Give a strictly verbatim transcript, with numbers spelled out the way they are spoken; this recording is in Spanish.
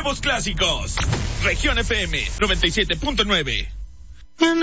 nuevos clásicos. Región F M noventa y siete punto nueve.